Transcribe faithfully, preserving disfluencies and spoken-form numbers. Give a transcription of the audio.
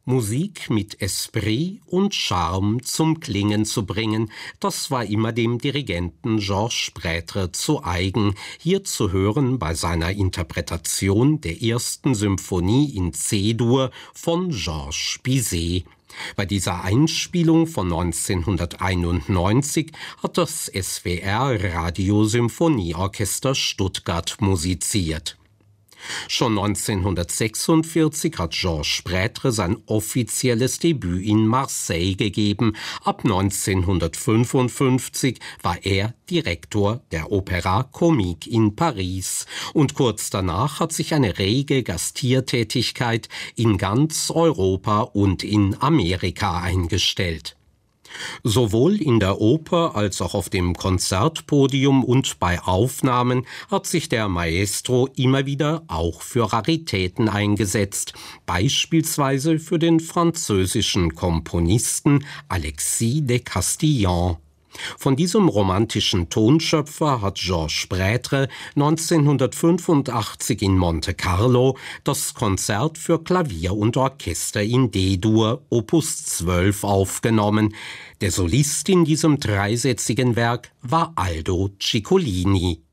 Musik mit Esprit und Charme zum Klingen zu bringen, das war immer dem Dirigenten Georges Prêtre zu eigen, hier zu hören bei seiner Interpretation der ersten Symphonie in C-Dur von Georges Bizet. Bei dieser Einspielung von neunzehnhunderteinundneunzig hat das S W R Radiosymphonieorchester Stuttgart musiziert. Schon neunzehnhundertsechsundvierzig hat Georges Prêtre sein offizielles Debüt in Marseille gegeben. Ab neunzehnhundertfünfundfünfzig war er Direktor der Opéra Comique in Paris. Und kurz danach hat sich eine rege Gastiertätigkeit in ganz Europa und in Amerika eingestellt. Sowohl in der Oper als auch auf dem Konzertpodium und bei Aufnahmen hat sich der Maestro immer wieder auch für Raritäten eingesetzt, beispielsweise für den französischen Komponisten Alexis de Castillon. Von diesem romantischen Tonschöpfer hat Georges Prêtre neunzehnhundertfünfundachtzig in Monte Carlo das Konzert für Klavier und Orchester in D-Dur Opus zwölf aufgenommen. Der Solist in diesem dreisätzigen Werk war Aldo Ciccolini.